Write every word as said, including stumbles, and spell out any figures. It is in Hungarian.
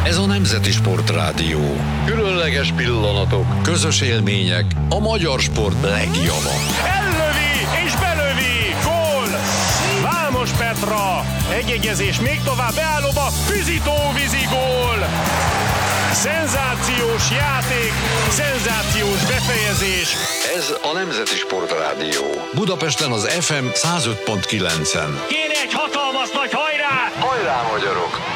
Ez a Nemzeti Sportrádió. Különleges pillanatok, közös élmények, a magyar sport legjava. Ellövi és belövi! Gól! Vámos Petra! Egyegyezés még tovább beállóba, Füzitó vízi gól! Szenzációs játék, szenzációs befejezés. Ez a Nemzeti Sportrádió. Budapesten az ef em száz öt pont kilencen. Kéne egy hatalmas nagy hajrá! Hajrá, magyarok!